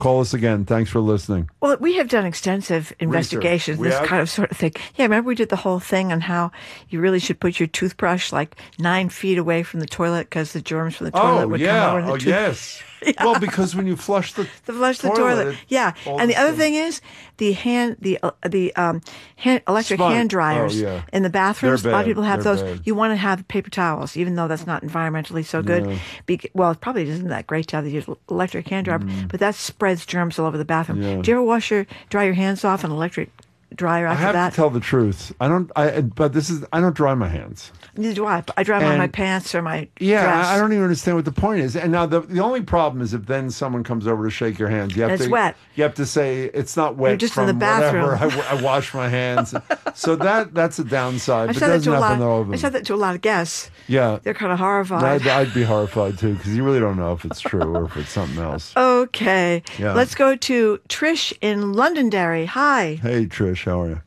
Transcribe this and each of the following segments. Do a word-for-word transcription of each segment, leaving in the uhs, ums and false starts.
Call us again. Thanks for listening. Well, we have done extensive investigations, We this have? kind of sort of thing. Yeah, remember we did the whole thing on how you really should put your toothbrush like nine feet away from the toilet because the germs from the toilet Oh, would yeah. come over the Oh, tooth. yes. Well, because when you flush the To flush the toilet, toilet, it- yeah. all And the the other stuff- thing is the hand, the uh, the um, hand, electric Spun- hand dryers oh, yeah. in the bathrooms. They're A lot of bad. people have They're those. bad. You want to have paper towels, even though that's not environmentally so good. No. Bec- well, it probably isn't that great to have the electric hand dryer, but that spreads germs all over the bathroom. Mm. Yeah. Do you ever wash your dry your hands off an electric dryer I after have that? to tell the truth. I don't. I but this is. I don't dry my hands. Neither do I. I dry them on And- my pants or my Yeah, dress. I, I don't even understand what the point is. And now the the only problem is if then someone comes over to shake your hands, you have And it's to wet. You have to say it's not wet. You're just in from the bathroom. whatever I, I wash my hands. So that that's a downside. I've but said it that doesn't to a happen lot. to all of I them. said that to a lot of guests. Yeah, They're kind of horrified. I'd, I'd be horrified too because you really don't know if it's true or if it's something else. Okay. Yeah. Let's go to Trish in Londonderry. Hi. Hey Trish, how are you?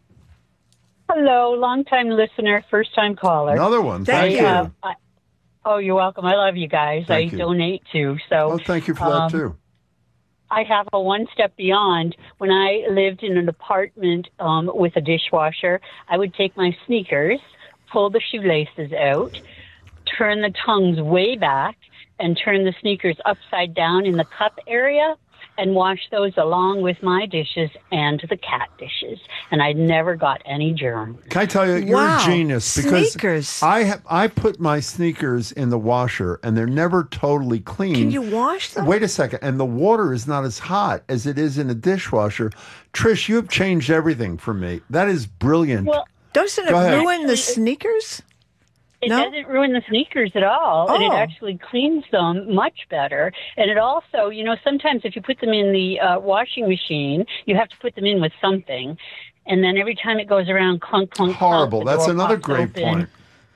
Hello, long-time listener, first-time caller. Another one. Thank Thank, you. you. Uh, I, oh, you're welcome. I love you guys. Thank I you. donate too. So Oh, thank you for um, that too. I have a one step beyond. When I lived in an apartment um, with a dishwasher, I would take my sneakers, pull the shoelaces out, turn the tongues way back, and turn the sneakers upside down in the cup area, and wash those along with my dishes and the cat dishes. And I never got any germ. Can I tell you, you're Wow. a genius because Sneakers. I have I put my sneakers in the washer and they're never totally clean. Can you wash them? Wait a second, and the water is not as hot as it is in a dishwasher. Trish, you have changed everything for me. That is brilliant. Well, Doesn't it Go ahead. ruin the Actually, it- sneakers? It No? doesn't ruin the sneakers at all, and it Oh. actually cleans them much better. And it also, you know, sometimes if you put them in the uh, washing machine, you have to put them in with something. And then every time it goes around, clunk, clunk, Horrible. clunk, the That's door another pops great open, point.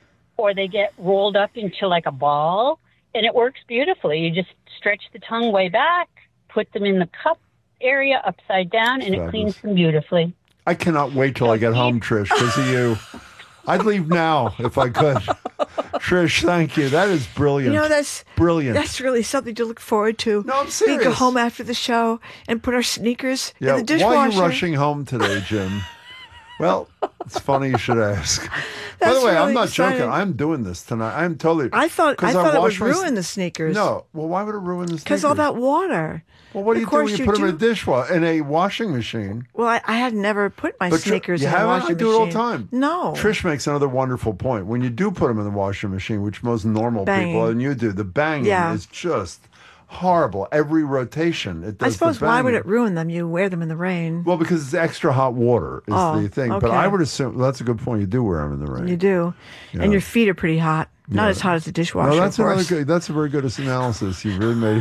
Or they get rolled up into like a ball, and it works beautifully. You just stretch the tongue way back, put them in the cup area upside down, and it Fabulous. cleans them beautifully. I cannot wait till I get home, Trish, because of you. I'd leave now if I could. Trish, thank you. That is brilliant. You know, that's brilliant. That's really something to look forward to. No, I'm We serious. go home after the show and put our sneakers yeah. in the dishwasher. Why are you rushing home today, Jim? Well, it's funny you should ask. By That's the way, I'm really not exciting. joking. I'm doing this tonight. I'm totally. I thought I 'cause thought it would wash my s- ruin the sneakers. No. Well, why would it ruin the sneakers? because all that water. Well, what do Of you do course when you, you put them in a do. dishwasher in a washing machine? Well, I, I had never put my But Tr- sneakers you in a haven't? washing I do it all the machine. time. No. Trish makes another wonderful point. When you do put them in the washing machine, which most normal Banging. people and you do, the banging Yeah. is just horrible. Every rotation, it does I suppose the why would banging. it ruin them? You wear them in the rain. Well, because it's extra hot water is Oh, the thing. But okay. I would assume well, that's a good point. You do wear them in the rain. You do, Yeah. and your feet are pretty hot. Not Yeah. as hot as the dishwasher. No, that's of another course. good. That's a very good analysis. You really made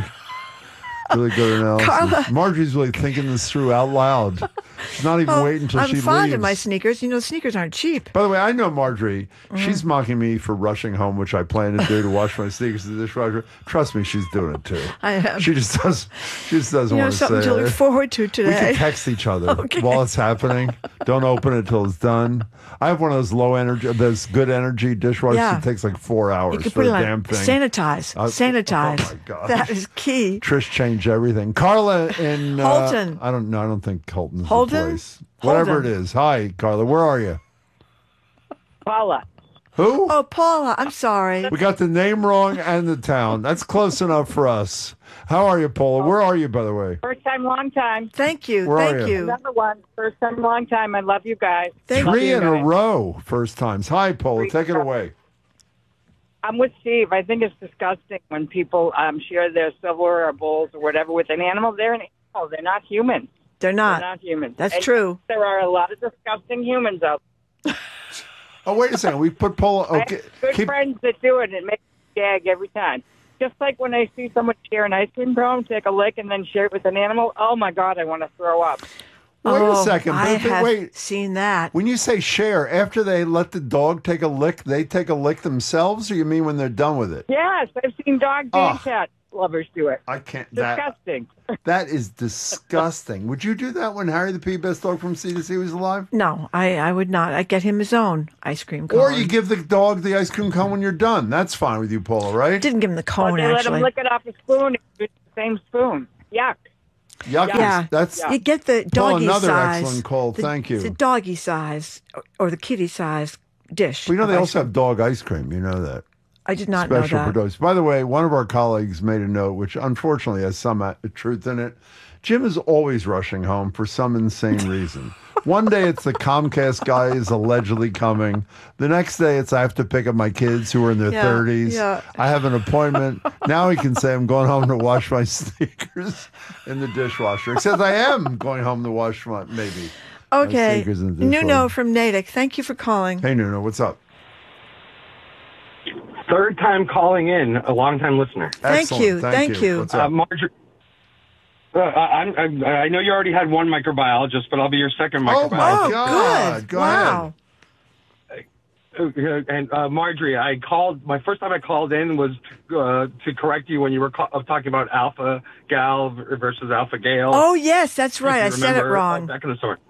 really good analysis. Carla. Margie's really thinking this through out loud. She's not even Well, waiting until I'm she fond leaves. of my sneakers. You know, sneakers aren't cheap. By the way, I know Marjorie. Mm-hmm. She's mocking me for rushing home, which I plan to do to wash my sneakers in the dishwasher. Trust me, she's doing it too. I am. She just does. She just doesn't You know, want to say something to it. look forward to We today. can text each other Okay. while it's happening. Don't open it till it's done. I have one of those low energy, those good energy dishwashers. Yeah. It takes like four hours You can for put it the on damn thing. sanitize. Uh, sanitize. oh my gosh. That is key. Trish changed everything. Carla in uh, Holton. I don't know. I don't think Colton's Holden? the place. Whatever Holden. it is. Hi, Carla. Where are you? Paula. Who? Oh, Paula, I'm sorry. We got the name wrong and the town. That's close enough for us. How are you, Paula? Where are you, by the way? First time, long time. Thank you. Where are Thank you? you. Another one. First time, long time. I love you guys. Thank Three you. in a row, first times. Hi, Paula. Three Take it times. away. I'm with Steve. I think it's disgusting when people um, share their silverware or bowls or whatever with an animal. They're an animal. They're not human. They're They're not. not human. That's And true. There are a lot of disgusting humans out Oh, wait a second. We put Paula. there. I Okay. have good Keep, friends that do it. It makes me gag every time. Just like when I see someone share an ice cream cone, take a lick, and then share it with an animal. Oh, my God, I want to throw up. wait oh, a second. I But have wait. seen that. When you say share, after they let the dog take a lick, they take a lick themselves, or you mean when they're done with it? Yes, I've seen dogs Oh. and cat lovers do it. I can't. That, Disgusting. that is disgusting. Would you do that when Harry the P. Best Dog from C to C was alive? No, I, I would not. I'd get him his own ice cream cone. Or you give the dog the ice cream cone when you're done. That's fine with you, Paula, right? didn't give him the Or cone, they let actually. them lick it off a spoon. It's the same spoon. Yuck. Yuckies. Yeah. That's You get the Paul, doggy another size. excellent call. The, Thank you. The doggy size or the kitty size dish. Well, you know, of they ice also cream. have dog ice cream. You know that. I did not Special know that. produce. By the way, one of our colleagues made a note, which unfortunately has some uh, truth in it. Jim is always rushing home for some insane reason. One day it's the Comcast guy is allegedly coming. The next day it's I have to pick up my kids who are in their Yeah, thirties. yeah. I have an appointment. Now he can say I'm going home to wash my sneakers in the dishwasher. Except I am going home to wash my, maybe. my Okay. sneakers in the Nuno dishwasher. from Natick. Thank you for calling. Hey, Nuno, what's up? Third time calling in, a long time listener. Thank Excellent. you, thank you. What's Uh, up? Marjorie, uh, I, I'm, I I know you already had one microbiologist, but I'll be your second Oh, microbiologist. my Oh, God. good. Go wow. Uh, And uh, Marjorie, I called. My first time I called in was uh, to correct you when you were ca- uh, talking about alpha gal versus alpha Gale. Oh, yes, that's If right. you I said it remember, wrong. uh, Back in the story.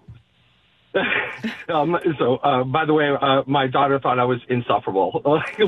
um, so, uh, by the way, uh, my daughter thought I was insufferable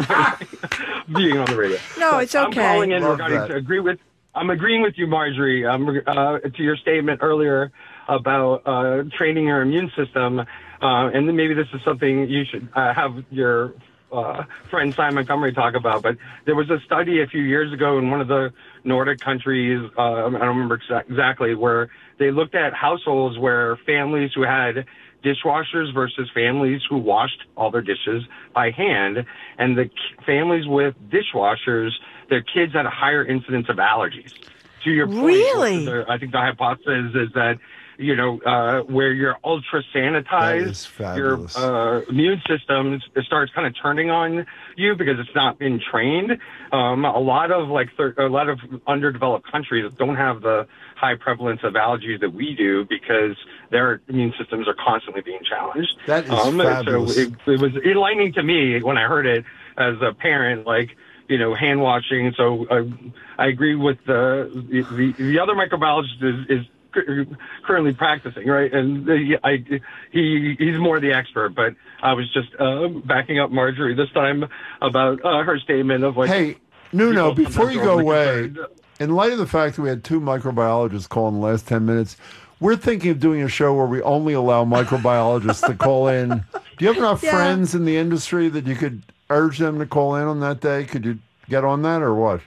being on the radio. No, But it's I'm okay. calling in Love regarding that. to agree with. I'm agreeing with you, Marjorie, um, uh, to your statement earlier about uh, training your immune system, uh, and then maybe this is something you should uh, have your uh, friend Simon Montgomery talk about. But there was a study a few years ago in one of the Nordic countries, uh, I don't remember exa- exactly, where they looked at households where families who had dishwashers versus families who washed all their dishes by hand, and the k- families with dishwashers, their kids had a higher incidence of allergies. To your point, Really? the- I think the hypothesis is that, you know, uh, where you're ultra That sanitized, is your fabulous. uh, immune system s- starts kind of turning on you because it's not been trained. Um, a lot of like thir- a lot of underdeveloped countries don't have the high prevalence of allergies that we do because their immune systems are constantly being challenged. That is um, fabulous. So it, it was enlightening to me when I heard it as a parent, like, you know, hand washing. So uh, I agree with the, the the other microbiologist is, is currently practicing, right? And the, I, he he's more the expert, but I was just uh, backing up Marjorie this time about uh, her statement of like, Hey, Nuno, people before you sometimes go are away, overly concerned. in light of the fact that we had two microbiologists call in the last ten minutes, we're thinking of doing a show where we only allow microbiologists to call in. Do you have enough Yeah. friends in the industry that you could urge them to call in on that day? Could you get on that or what?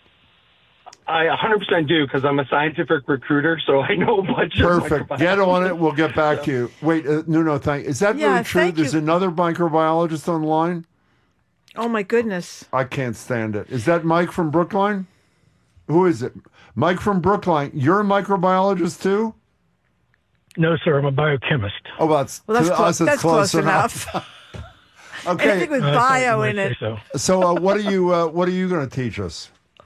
I one hundred percent do because I'm a scientific recruiter, so I know a bunch of Perfect. microbiologists. Get on it. We'll get back to you. Wait, uh, Nuno, thank Is that Yeah, really true? thank There's you. another microbiologist online? Oh, my goodness. I can't stand it. Is that Mike from Brookline? Who is it? Mike from Brookline. You're a microbiologist too? No, sir. I'm a biochemist. Oh, well, that's, Well, that's, to clo- us, it's that's close, enough. Okay. Anything with Uh, I thought you bio might in say it. So. So, uh, what are you? Uh, what are you going to teach us?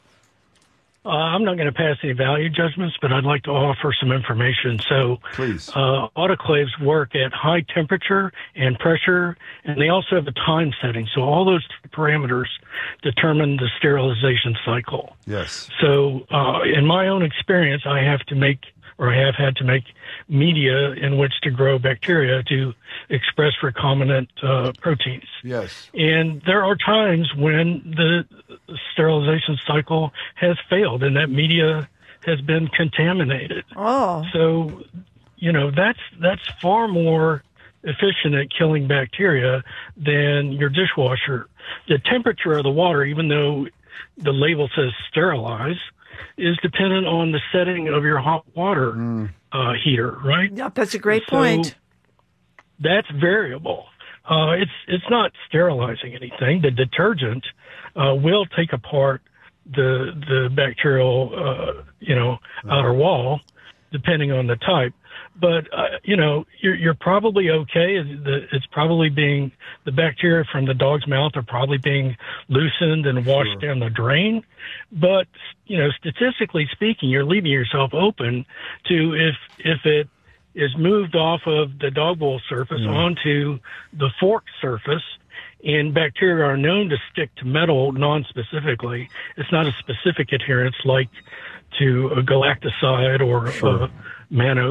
Uh, I'm not going to pass any value judgments, but I'd like to offer some information. So, Please. uh, autoclaves work at high temperature and pressure, and they also have a time setting. So, all those parameters determine the sterilization cycle. Yes. So, uh, in my own experience, I have to make, or I have had to make media in which to grow bacteria to express recombinant uh, proteins. Yes. And there are times when the sterilization cycle has failed and that media has been contaminated. Oh, So, you know, that's that's far more efficient at killing bacteria than your dishwasher. The temperature of the water, even though the label says sterilize, is dependent on the setting of your hot water uh, heater, right? yep, that's a great So- point. That's variable. Uh, it's it's not sterilizing anything. The detergent uh, will take apart the the bacterial uh, you know outer wall, depending on the type. But uh, you know you're you're probably okay. The- It's probably being the bacteria from the dog's mouth are probably being loosened and washed Sure. down the drain. But you know statistically speaking, you're leaving yourself open to if if it is moved off of the dog bowl surface onto the fork surface, and bacteria are known to stick to metal non-specifically. It's not a specific adherence like to a galacticide or Sure. a mannose.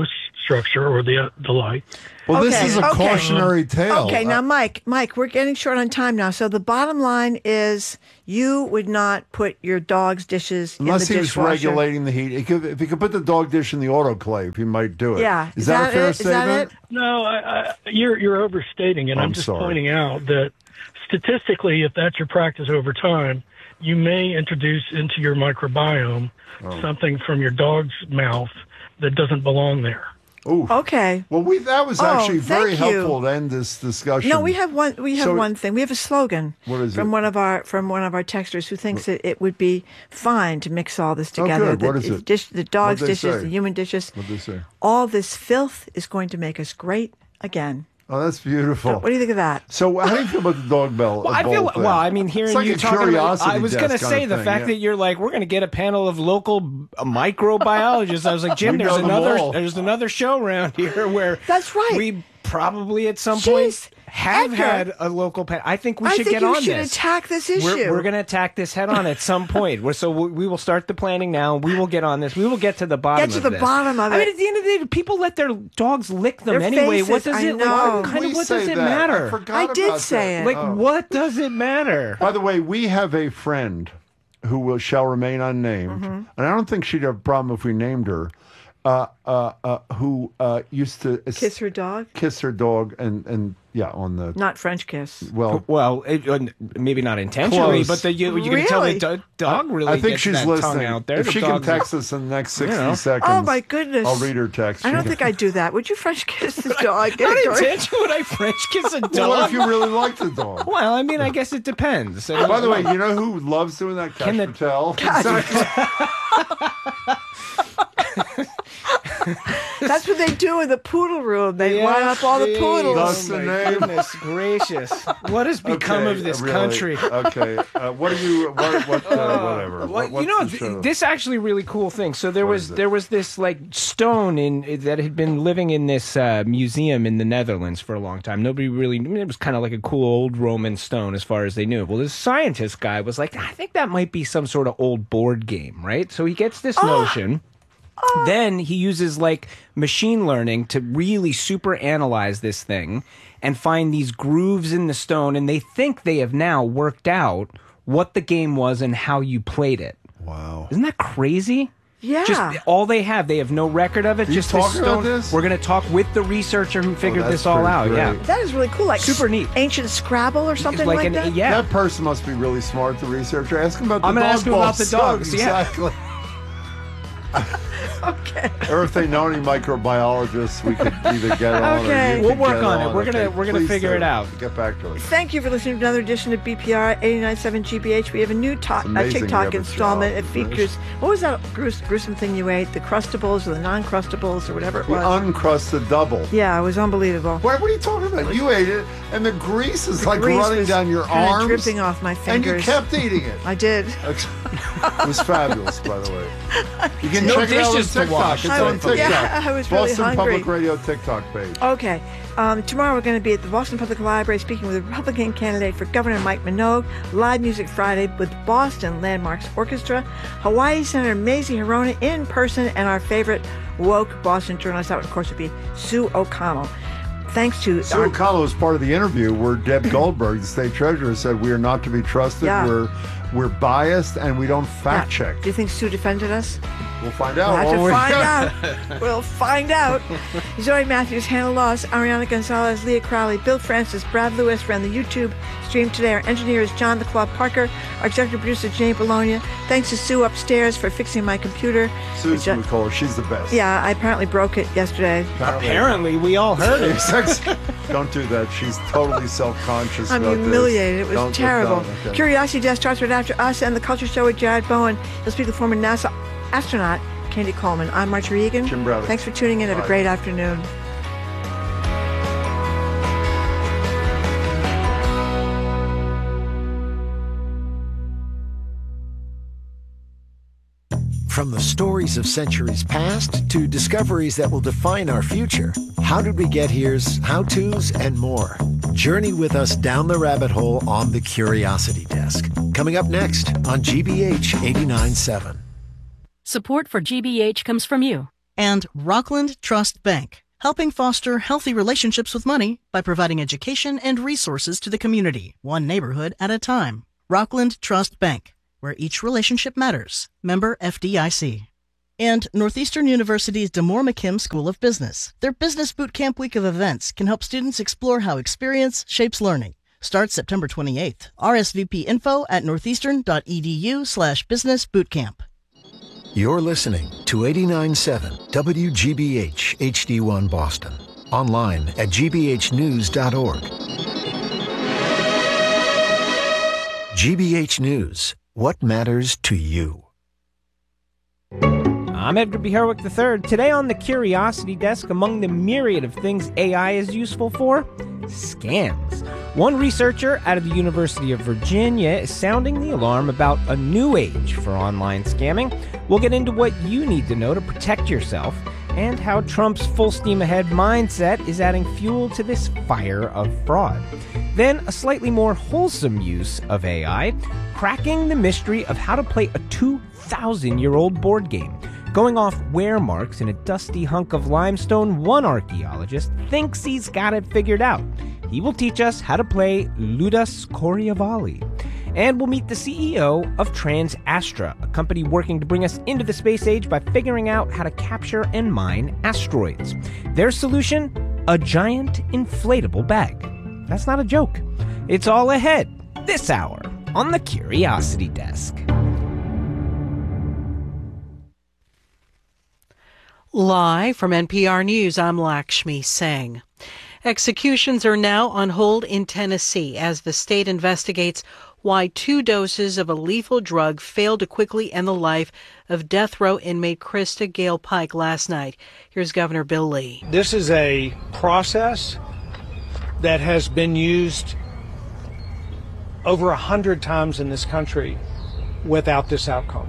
structure or the the like. Well, this Okay, is a okay. cautionary tale. Okay, now, Uh, Mike, Mike, we're getting short on time now. So the bottom line is, you would not put your dog's dishes unless in the he was dishwasher. regulating the heat, he could, if he could put the dog dish in the autoclave, he might do it. Yeah. Is, Is that, that a fair it? Is that statement? it? No, I, I, you're you're overstating it. I'm I'm just sorry. pointing out that statistically, if that's your practice over time, you may introduce into your microbiome Oh. something from your dog's mouth that doesn't belong there. Ooh. Okay. Well, we that was Oh, actually very thank you. helpful to end this discussion. No, we have one. We have So- one thing. We have a slogan. What is from it? one of our from one of our texters who thinks that it would be fine to mix all this Oh, together. good. The, What is the it? Dish, the dog's What'd they dishes, say? the human dishes. What'd they say? All this filth is going to make us great again. Oh, that's beautiful. What do you think of that? So, how do you feel about the dog bell? Well, I bowl feel thing? well. I mean, hearing It's like you a talking about, curiosity I was desk going to kind say of the thing, fact yeah. that you're like, we're going to get a panel of local uh, microbiologists. I was like, Jim, We there's know them another, all. there's another show around here where That's right. we probably at some Jeez, point have Edgar. had a local panel. I think we I should think get you on should this. attack this issue. We're, we're going to attack this head on at some point. We're, so we, we will start the planning now. We will get on this. We will get to the bottom. Get to of the this. bottom of I it. mean, at the end of the day, people let their dogs lick them Their anyway. What faces, does I it? know. Like, Why what kind We of what say does it that. I matter? forgot I did about say that. it. Like, Oh. what does it matter? By the way, we have a friend who will, shall remain unnamed, Mm-hmm. and I don't think she'd have a problem if we named her, uh, uh, uh, who uh, used to Kiss her dog? kiss her dog, and, and yeah, on the, Not French kiss. well, Well, it, uh, maybe not intentionally, Close. but the, you, you can tell the Really? do- dog really I think gets she's that listening. tongue out there. If The she can dog's- text us in the next sixty know. seconds, Oh, my goodness. I'll read her text. I don't think I'd do that. Would you French kiss the dog? Not Edgar? intentionally. Would I French kiss a dog? Well, what if you really like the dog? Well, I mean, I guess it depends. By the way, you know who loves doing that? Cash Can the- Patel. That's what they do in the poodle room. They Yeah, line up all the geez. poodles. That's the Oh, my name. Goodness gracious! What has become Okay, of this really. country? Okay, uh, what are you? What? what uh, whatever. Well, What- you what's know, the th- show? this actually really cool thing. So there What was is it? there was this like stone in that had been living in this uh, museum in the Netherlands for a long time. Nobody really. I mean, it was kind of like a cool old Roman stone as far as they knew. Well, this scientist guy was like, I think that might be some sort of old board game, right? So he gets this notion. Then he uses like machine learning to really super analyze this thing and find these grooves in the stone, and they think they have now worked out what the game was and how you played it. Wow. Isn't that crazy? Yeah. Just all they have, they have no record of it. you just this talking about stone. this? We're going to talk with the researcher who figured that's this all pretty out. great. Yeah, that is really cool. Like Super s- neat. Ancient Scrabble or something like, like an that. yeah. That person must be really smart, the researcher. Ask him about the I'm gonna dog ask him about balls. the dogs, yeah. Exactly. Okay. Or if they know any microbiologists, we could either get on Okay. or you We'll could work get on it. We're gonna- Okay, we're gonna please figure do. it out. Get back to it. Thank you for listening to another edition of B P R eighty-nine point seven G B H. We have a new talk, It's a amazing you TikTok have a installment. job, It features, what was that grues- gruesome thing you ate? The Crustables or the non-Crustables or whatever it The was. uncrusted double. Yeah, it was unbelievable. What, what are you talking about? You ate it, and the grease is like Grease running was down your kinda arms. dripping off my And you fingers. kept eating it. I did. It was fabulous, by the way. You can No check it out on dishes to TikTok. wash. It's I on was- TikTok. yeah, I was really Boston hungry. Public Radio TikTok page. Okay. Um, tomorrow we're going to be at the Boston Public Library speaking with the Republican candidate for Governor Mike Minogue. Live Music Friday with Boston Landmarks Orchestra. Hawaii Senator Mazie Hirono in person, and our favorite woke Boston journalist. That would, of course, would be Sue O'Connell. Thanks to Sue our O'Connell was part of the interview where Deb Goldberg, the state treasurer, said we are not to be trusted. Yeah. We're we're biased and we don't fact Yeah. check. Do you think Sue defended us? We'll find out. We'll have won't to we? find out. We'll find out. Zoe Matthews, Hannah Loss, Ariana Gonzalez, Leah Crowley, Bill Francis, Brad Lewis ran the YouTube stream today. Our engineer is John the Claw Parker. Our executive producer, Jane Bologna. Thanks to Sue upstairs for fixing my computer. Susan Which, uh, McCullough, she's the best. Yeah, I apparently broke it yesterday. Apparently, we all heard it. Don't do that. She's totally self-conscious I'm about this. humiliated. It was Don't- terrible. don't, okay. Curiosity Desk starts right after us and the Culture Show with Jared Bowen. He'll speak with former NASA astronaut Candy Coleman. I'm Marjorie Egan. Jim Bradley. Thanks for tuning in. Have Bye. a great afternoon. From the stories of centuries past to discoveries that will define our future, How Did We Get Here's how-tos and more. Journey with us down the rabbit hole on the Curiosity Desk. Coming up next on G B H eighty-nine point seven. Support for G B H comes from you. And Rockland Trust Bank, helping foster healthy relationships with money by providing education and resources to the community, one neighborhood at a time. Rockland Trust Bank, where each relationship matters. Member F D I C. And Northeastern University's DeMoore McKim School of Business. Their Business Boot Camp week of events can help students explore how experience shapes learning. Starts September twenty-eighth. R S V P info at northeastern.edu slash business bootcamp. You're listening to eighty-nine point seven W G B H H D one Boston. Online at g b h news dot org. G B H News. What matters to you? I'm Edgar B. Herwick the third. Today on the Curiosity Desk, among the myriad of things A I is useful for, scams. One researcher out of the University of Virginia is sounding the alarm about a new age for online scamming. We'll get into what you need to know to protect yourself and how Trump's full steam ahead mindset is adding fuel to this fire of fraud. Then a slightly more wholesome use of A I, cracking the mystery of how to play a two thousand year old board game. Going off wear marks in a dusty hunk of limestone, one archaeologist thinks he's got it figured out. He will teach us how to play Ludus Corriavali. And we'll meet the C E O of TransAstra, a company working to bring us into the space age by figuring out how to capture and mine asteroids. Their solution? A giant inflatable bag. That's not a joke. It's all ahead this hour on the Curiosity Desk. Live from N P R News, I'm Lakshmi Singh. Executions are now on hold in Tennessee as the state investigates why two doses of a lethal drug failed to quickly end the life of death row inmate Krista Gale Pike last night. Here's Governor Bill Lee. This is a process that has been used over a hundred times in this country without this outcome.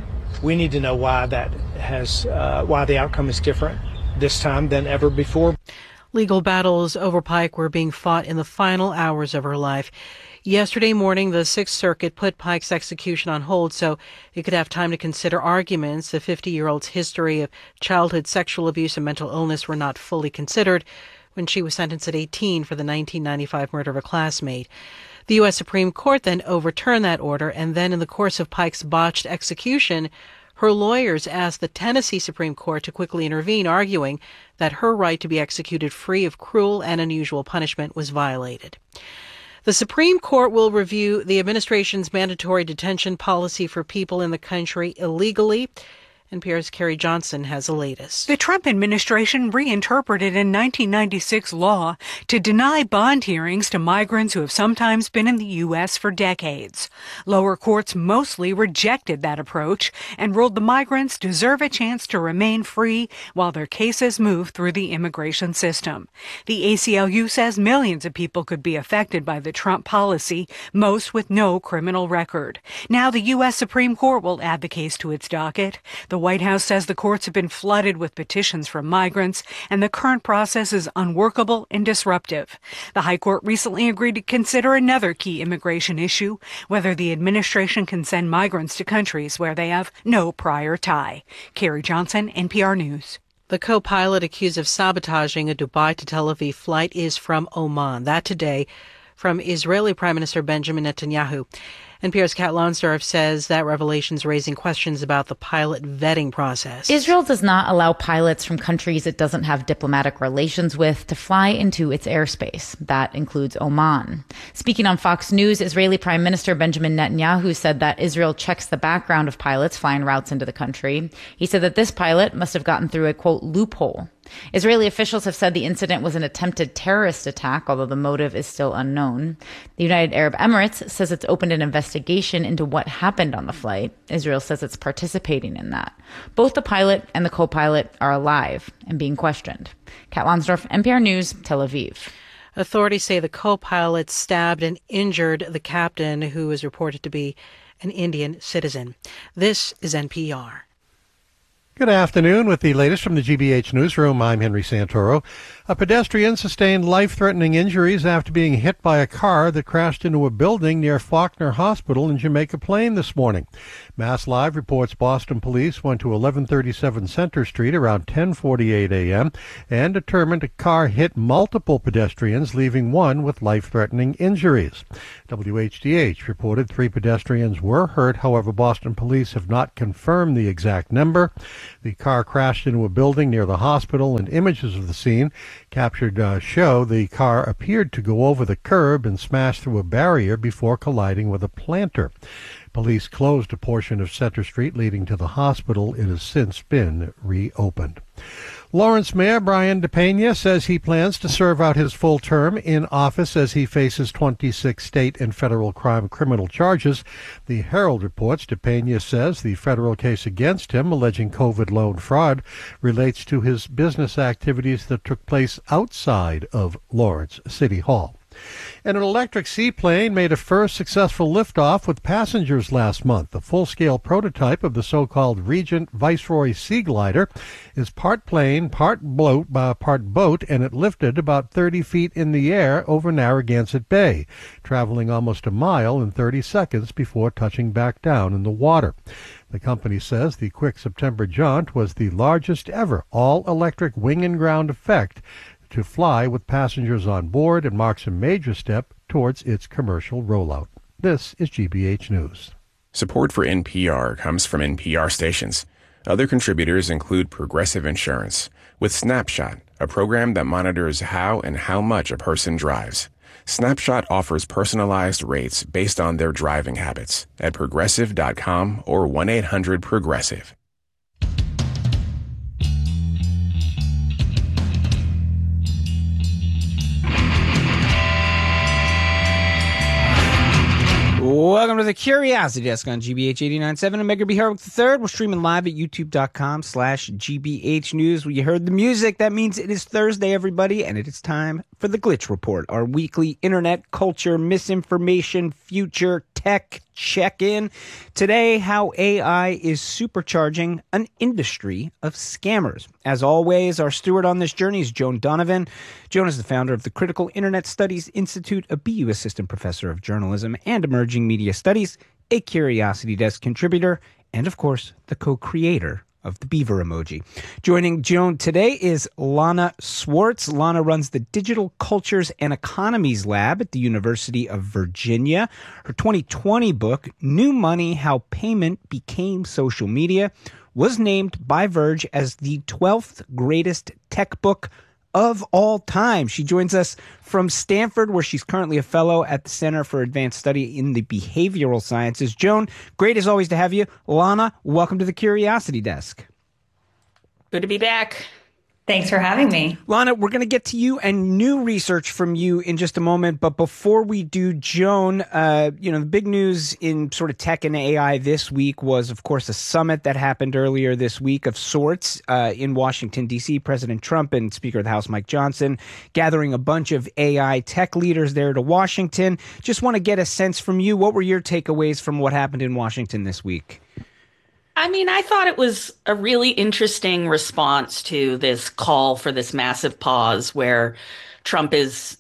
We need to know why that has, uh, why the outcome is different this time than ever before. Legal battles over Pike were being fought in the final hours of her life. Yesterday morning, the Sixth Circuit put Pike's execution on hold so it could have time to consider arguments. The fifty-year-old's history of childhood sexual abuse and mental illness were not fully considered when she was sentenced at eighteen for the nineteen ninety-five murder of a classmate. The U S Supreme Court then overturned that order, and then in the course of Pike's botched execution, her lawyers asked the Tennessee Supreme Court to quickly intervene, arguing that her right to be executed free of cruel and unusual punishment was violated. The Supreme Court will review the administration's mandatory detention policy for people in the country illegally. N P R's Carrie Johnson has the latest. The Trump administration reinterpreted a nineteen ninety-six law to deny bond hearings to migrants who have sometimes been in the U S for decades. Lower courts mostly rejected that approach and ruled the migrants deserve a chance to remain free while their cases move through the immigration system. The A C L U says millions of people could be affected by the Trump policy, most with no criminal record. Now the U S Supreme Court will add the case to its docket. The The White House says the courts have been flooded with petitions from migrants, and the current process is unworkable and disruptive. The High Court recently agreed to consider another key immigration issue, whether the administration can send migrants to countries where they have no prior tie. Carrie Johnson, N P R News. The co-pilot accused of sabotaging a Dubai to Tel Aviv flight is from Oman. That today from Israeli Prime Minister Benjamin Netanyahu. N P R's Kat Lonsdorf says that revelation's raising questions about the pilot vetting process. Israel does not allow pilots from countries it doesn't have diplomatic relations with to fly into its airspace. That includes Oman. Speaking on Fox News, Israeli Prime Minister Benjamin Netanyahu said that Israel checks the background of pilots flying routes into the country. He said that this pilot must have gotten through a, quote, loophole. Israeli officials have said the incident was an attempted terrorist attack, although the motive is still unknown. The United Arab Emirates says it's opened an investigation into what happened on the flight. Israel says it's participating in that. Both the pilot and the co-pilot are alive and being questioned. Kat Lonsdorf, N P R News, Tel Aviv. Authorities say the co-pilot stabbed and injured the captain, who is reported to be an Indian citizen. This is N P R. Good afternoon. With the latest from the G B H Newsroom, I'm Henry Santoro. A pedestrian sustained life-threatening injuries after being hit by a car that crashed into a building near Faulkner Hospital in Jamaica Plain this morning. Mass Live reports Boston police went to eleven thirty-seven Center Street around ten forty-eight a.m. and determined a car hit multiple pedestrians, leaving one with life-threatening injuries. W H D H reported three pedestrians were hurt. However, Boston police have not confirmed the exact number. The car crashed into a building near the hospital, and images of the scene captured uh, show the car appeared to go over the curb and smash through a barrier before colliding with a planter. Police closed a portion of Center Street leading to the hospital. It has since been reopened. Lawrence Mayor Brian DePena says he plans to serve out his full term in office as he faces twenty-six state and federal crime criminal charges. The Herald reports DePena says the federal case against him, alleging COVID loan fraud, relates to his business activities that took place outside of Lawrence City Hall. And an electric seaplane made a first successful liftoff with passengers last month. The full-scale prototype of the so-called Regent Viceroy Sea Glider is part plane, part boat, uh, part boat, and it lifted about thirty feet in the air over Narragansett Bay, traveling almost a mile in thirty seconds before touching back down in the water. The company says the quick September jaunt was the largest ever all-electric wing and ground effect to fly with passengers on board and marks a major step towards its commercial rollout. This is G B H News. Support for N P R comes from N P R stations. Other contributors include Progressive Insurance, with Snapshot, a program that monitors how and how much a person drives. Snapshot offers personalized rates based on their driving habits at progressive dot com or one eight hundred progressive. Welcome to the Curiosity Desk on G B H eighty-nine point seven. I'm Medgar B. Harwick the third. We're streaming live at youtube.com slash GBH News. When you heard the music, that means it is Thursday, everybody, and it is time for the Glitch Report, our weekly internet culture, misinformation, future tech check-in. Today, how A I is supercharging an industry of scammers. As always, our steward on this journey is Joan Donovan. Joan is the founder of the Critical Internet Studies Institute, a B U Assistant Professor of Journalism and Emerging Media Studies, a Curiosity Desk contributor, and of course, the co-creator of the beaver emoji. Joining Joan today is Lana Swartz. Lana runs the Digital Cultures and Economies Lab at the University of Virginia. Her twenty twenty book, New Money: How Payment Became Social Media, was named by Verge as the twelfth greatest tech book of all time. She joins us from Stanford, where she's currently a fellow at the Center for Advanced Study in the Behavioral Sciences. Joan, great as always to have you. Lana, welcome to the Curiosity Desk. Good to be back. Thanks for having me. Lana, we're going to get to you and new research from you in just a moment. But before we do, Joan, uh, you know, the big news in sort of tech and A I this week was, of course, a summit that happened earlier this week of sorts uh, in Washington, D C. President Trump and Speaker of the House Mike Johnson gathering a bunch of A I tech leaders there to Washington. Just want to get a sense from you. What were your takeaways from what happened in Washington this week? I mean, I thought it was a really interesting response to this call for this massive pause where Trump is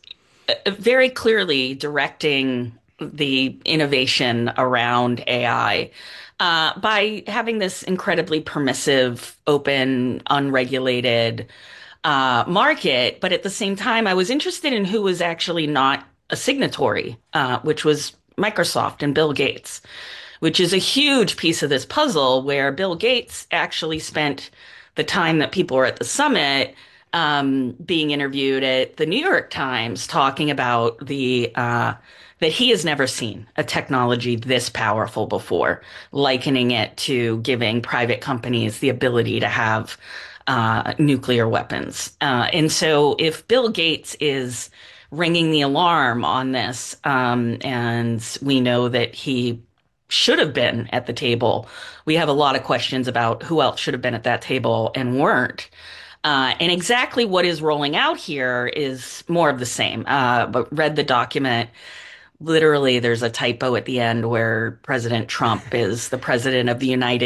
very clearly directing the innovation around A I uh, by having this incredibly permissive, open, unregulated uh, market. But at the same time, I was interested in who was actually not a signatory, uh, which was Microsoft and Bill Gates, which is a huge piece of this puzzle where Bill Gates actually spent the time that people were at the summit um, being interviewed at the New York Times talking about the uh, that he has never seen a technology this powerful before, likening it to giving private companies the ability to have uh, nuclear weapons. Uh, and so if Bill Gates is ringing the alarm on this, um, and we know that he should have been at the table, we have a lot of questions about who else should have been at that table and weren't. Uh, and exactly what is rolling out here is more of the same. Uh, but read the document. Literally, there's a typo at the end where President Trump is the president of the United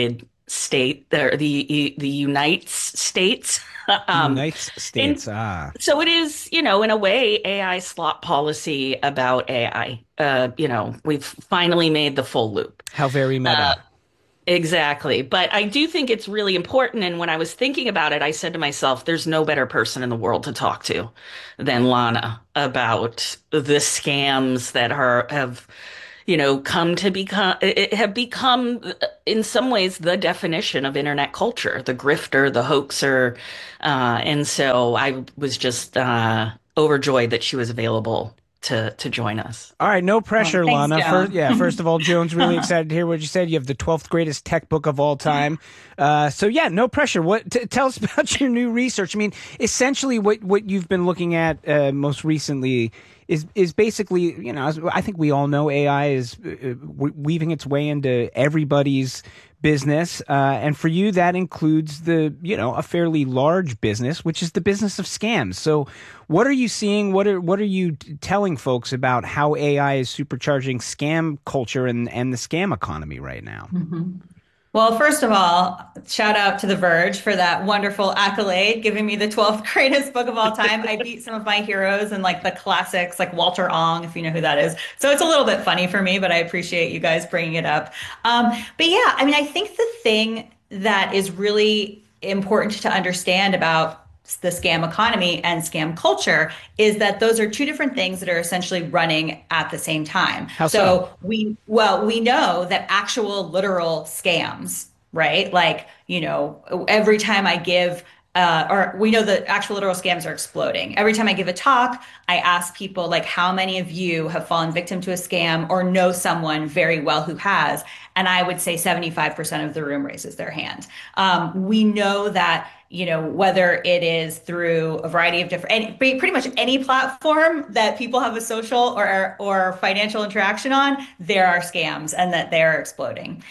state, the the the United States. um, United States. and Ah. so it is, you know, in a way, A I slot policy about A I. Uh, you know, we've finally made the full loop. How very meta. Uh, Exactly. But I do think it's really important. And when I was thinking about it, I said to myself, there's no better person in the world to talk to than Lana about the scams that are, have, you know, come to become, have become in some ways the definition of internet culture, the grifter, the hoaxer. Uh, and so I was just uh, overjoyed that she was available to to join us. All right, no pressure, Oh, thanks, Lana. Joan. First, yeah, first of all, Joan's really excited to hear what you said. You have the twelfth greatest tech book of all time. Uh, so yeah, no pressure. What t- tell us about your new research? I mean, essentially, what what you've been looking at uh, most recently is is basically, you know, as I think we all know, A I is uh, weaving its way into everybody's business, uh, and for you, that includes the, you know, a fairly large business, which is the business of scams. So, what are you seeing? What are what are you telling folks about how A I is supercharging scam culture and and the scam economy right now? Mm-hmm. Well, first of all, shout out to The Verge for that wonderful accolade, giving me the twelfth greatest book of all time. I beat some of my heroes and like the classics, like Walter Ong, if you know who that is. So it's a little bit funny for me, but I appreciate you guys bringing it up. Um, but yeah, I mean, I think the thing that is really important to understand about the scam economy and scam culture is that those are two different things that are essentially running at the same time. How so? so? we, well, we know that actual literal scams, right? Like, you know, every time I give Uh, or we know that actual literal scams are exploding. Every time I give a talk, I ask people, like, how many of you have fallen victim to a scam or know someone very well who has? And I would say seventy-five percent of the room raises their hand. Um, we know that, you know, whether it is through a variety of different, any, pretty much any platform that people have a social or, or financial interaction on, there are scams and that they're exploding.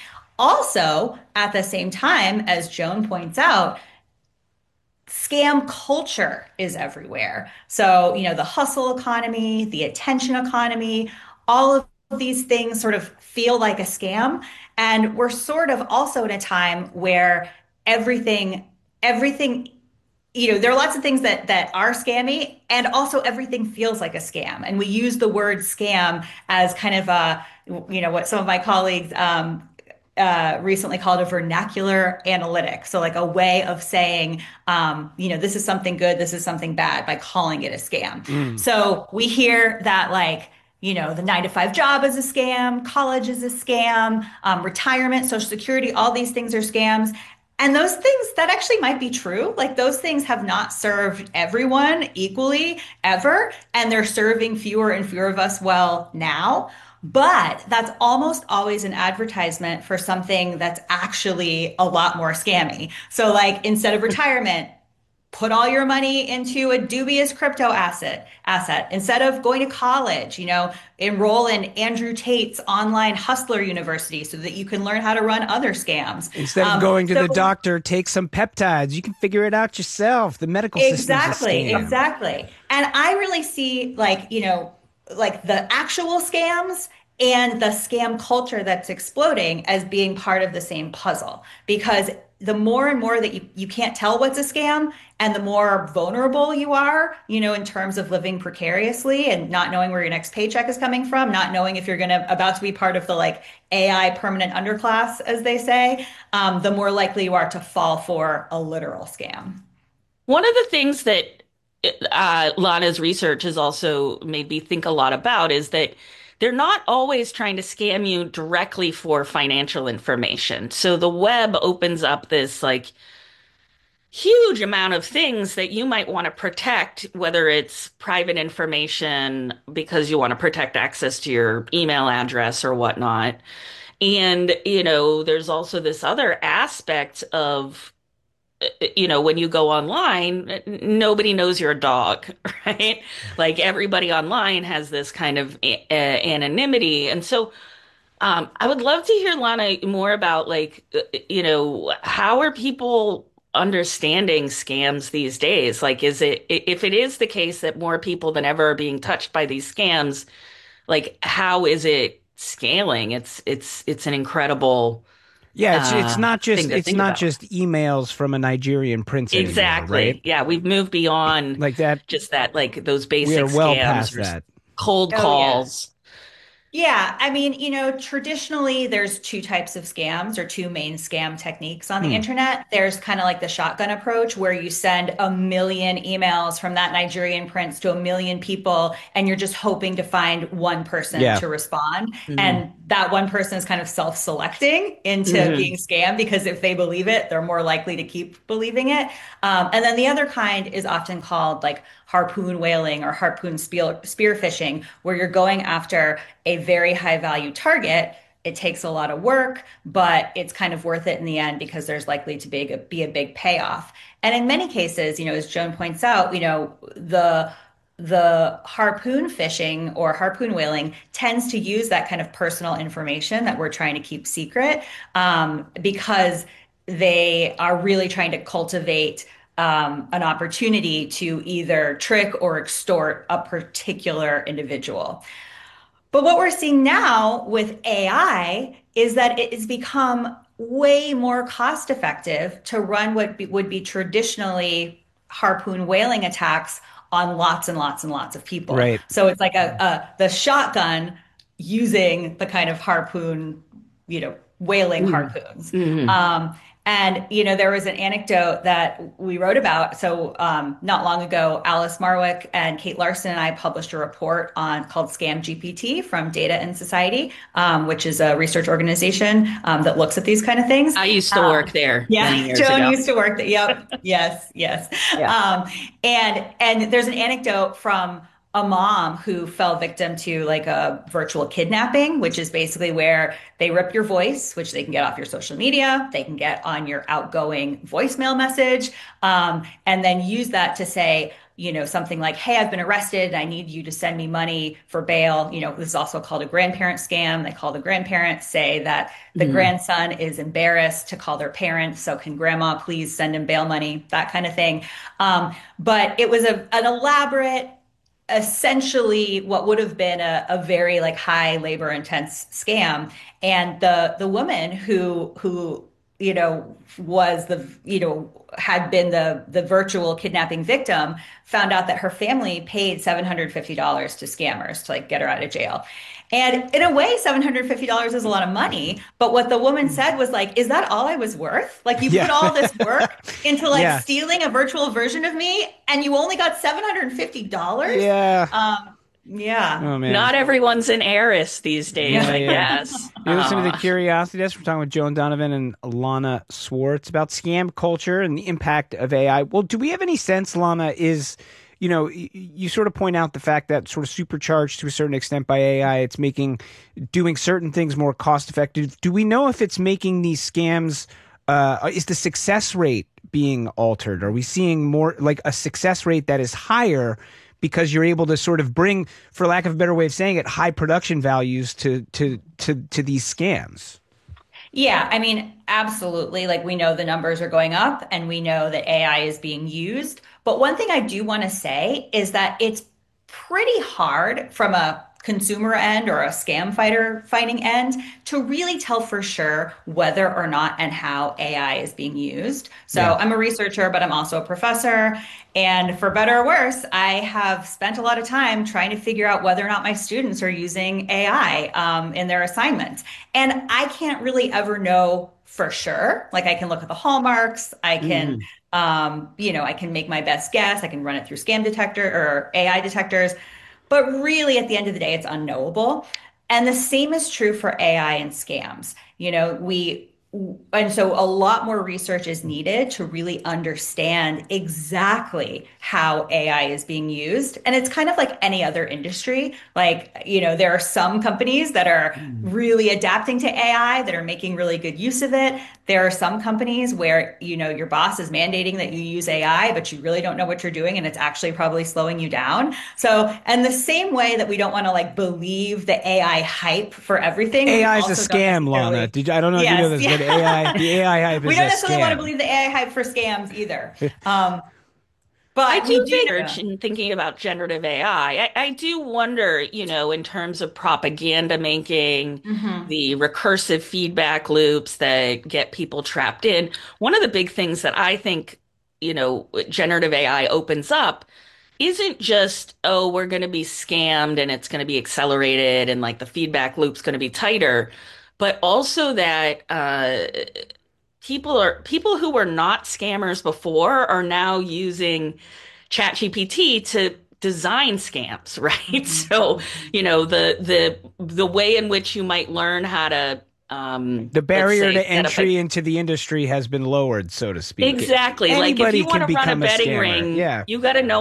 Also, at the same time, as Joan points out, scam culture is everywhere. So, you know, the hustle economy, the attention economy, all of these things sort of feel like a scam. And we're sort of also in a time where everything, everything, you know, there are lots of things that that are scammy, and also everything feels like a scam. And we use the word scam as kind of a, you know, what some of my colleagues um, uh, recently called a vernacular analytic. So like a way of saying, um, you know, this is something good, this is something bad, by calling it a scam. Mm. So we hear that, like, you know, the nine to five job is a scam, college is a scam, um, retirement, Social Security, all these things are scams. And those things, that actually might be true. Like, those things have not served everyone equally ever, and they're serving fewer and fewer of us well now. But that's almost always an advertisement for something that's actually a lot more scammy. So like, instead of retirement, put all your money into a dubious crypto asset asset. Instead of going to college, you know, enroll in Andrew Tate's online hustler university so that you can learn how to run other scams. Instead of Um, going to so- the doctor, take some peptides. You can figure it out yourself. The medical system Exactly, is a scam. exactly. And I really see, like, you know, like the actual scams and the scam culture that's exploding as being part of the same puzzle. Because the more and more that you, you can't tell what's a scam, and the more vulnerable you are, you know, in terms of living precariously and not knowing where your next paycheck is coming from, not knowing if you're going to about to be part of the like A I permanent underclass, as they say, um, the more likely you are to fall for a literal scam. One of the things that uh, Lana's research has also made me think a lot about is that they're not always trying to scam you directly for financial information. So the web opens up this like huge amount of things that you might want to protect, whether it's private information because you want to protect access to your email address or whatnot. And, you know, there's also this other aspect of, you know, when you go online, nobody knows you're a dog, right? Like everybody online has this kind of a- anonymity. And so um, I would love to hear, Lana, more about like, you know, how are people understanding scams these days? Like, is it, if it is the case that more people than ever are being touched by these scams, like how is it scaling? It's, it's, it's an incredible Yeah, it's uh, it's not just thing to it's think not about. just emails from a Nigerian prince anymore, Exactly. right? Yeah, we've moved beyond like that. Just that, like those basic We are well scams past or that. cold Oh, yeah. calls. Yeah, I mean, you know, traditionally there's two types of scams or two main scam techniques on the Hmm. internet. There's kind of like the shotgun approach where you send a million emails from that Nigerian prince to a million people and you're just hoping to find one person Yeah. to respond. Mhm. And that one person is kind of self-selecting into Mhm. being scammed because if they believe it, they're more likely to keep believing it. Um, and then the other kind is often called like harpoon whaling or harpoon spear, spear fishing, where you're going after a very high value target. It takes a lot of work, but it's kind of worth it in the end because there's likely to be a, be a big payoff. And in many cases, you know, as Joan points out, you know, the the harpoon fishing or harpoon whaling tends to use that kind of personal information that we're trying to keep secret um, because they are really trying to cultivate um, an opportunity to either trick or extort a particular individual. But what we're seeing now with A I is that it has become way more cost effective to run what be, would be traditionally harpoon whaling attacks on lots and lots and lots of people. Right. So it's like a, a the shotgun using the kind of harpoon, you know, whaling Mhm. harpoons. Mhm. Um, and, you know, there was an anecdote that we wrote about. So um, not long ago, Alice Marwick and Kate Larson and I published a report on called Scam G P T from Data and Society, um, which is a research organization um, that looks at these kind of things. I used to Um, work there Yeah, many years Joan ago. used to work there. Yep. Yes, yes. Um, and and there's an anecdote from a mom who fell victim to like a virtual kidnapping, which is basically where they rip your voice, which they can get off your social media, they can get on your outgoing voicemail message, um, and then use that to say, you know, something like, hey, I've been arrested and I need you to send me money for bail. You know, this is also called a grandparent scam. They call the grandparent, say that the Mhm. grandson is embarrassed to call their parents. So can grandma please send him bail money, that kind of thing. Um, but it was a, an elaborate, essentially what would have been a, a very like high labor intense scam. And the the woman who who you know was the you know had been the the virtual kidnapping victim found out that her family paid seven hundred fifty dollars to scammers to like get her out of jail. And in a way, seven hundred fifty dollars is a lot of money. But what the woman said was like, is that all I was worth? Like you Yeah. put all this work into like Yeah. stealing a virtual version of me and you only got seven hundred fifty dollars? Yeah. Um, yeah. Oh, man. Not everyone's an heiress these days, Yeah, I yeah. guess. You're listening to Uh, the Curiosity Desk. We're talking with Joan Donovan and Lana Swartz about scam culture and the impact of A I. Well, do we have any sense, Lana, is, you know, y- you sort of point out the fact that sort of supercharged to a certain extent by A I, it's making doing certain things more cost effective. Do we know if it's making these scams, uh, is the success rate being altered? Are we seeing more like a success rate that is higher because you're able to sort of bring, for lack of a better way of saying it, high production values to to to to these scams? Yeah, I mean, absolutely. Like we know the numbers are going up and we know that A I is being used. But one thing I do want to say is that it's pretty hard from a consumer end or a scam fighter fighting end to really tell for sure whether or not and how A I is being used. So Yeah. I'm a researcher, but I'm also a professor. And for better or worse, I have spent a lot of time trying to figure out whether or not my students are using A I um, in their assignments. And I can't really ever know for sure. Like I can look at the hallmarks, I can, um, you know, I can make my best guess, I can run it through scam detector or A I detectors. But really, at the end of the day, it's unknowable. And the same is true for A I and scams. You know, we, and so a lot more research is needed to really understand exactly how A I is being used. And it's kind of like any other industry. Like, you know, there are some companies that are really adapting to A I, that are making really good use of it. There are some companies where, you know, your boss is mandating that you use A I, but you really don't know what you're doing and it's actually probably slowing you down. So, and the same way that we don't want to like believe the A I hype for everything. we A I is a also don't scam, necessarily- Lana. Did you, I don't know if you know Yes, this, but yeah. A I, the A I hype We is don't a necessarily want to scam. believe the A I hype for scams either. Um, But I do we do research in thinking about generative A I. I, I do wonder, you know, in terms of propaganda making, Mhm. the recursive feedback loops that get people trapped in. One of the big things that I think, you know, generative A I opens up isn't just, oh, we're going to be scammed and it's going to be accelerated and like the feedback loop's going to be tighter, but also that uh, people are people who were not scammers before are now using ChatGPT to design scams, right? So, you know, the the the way in which you might learn how to um The barrier let's say, to set up entry a- into the industry has been lowered, so to speak. Exactly. Like if Anybody you want can to run a become a betting scammer. ring, Yeah. you got to know